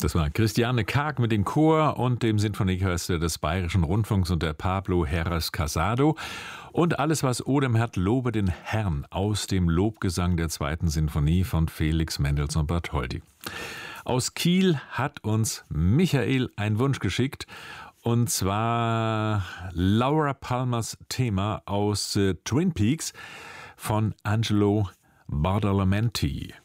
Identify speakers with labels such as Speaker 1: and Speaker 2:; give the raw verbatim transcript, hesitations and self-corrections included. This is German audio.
Speaker 1: Das war Christiane Kaag mit dem Chor und dem Sinfonieorchester des Bayerischen Rundfunks und der Pablo Heras Casado. Und alles, was Odem hat, lobe den Herrn aus dem Lobgesang der zweiten Sinfonie von Felix Mendelssohn Bartholdy. Aus Kiel hat uns Michael einen Wunsch geschickt. Und zwar Laura Palmers Thema aus äh, Twin Peaks von Angelo Badalamenti.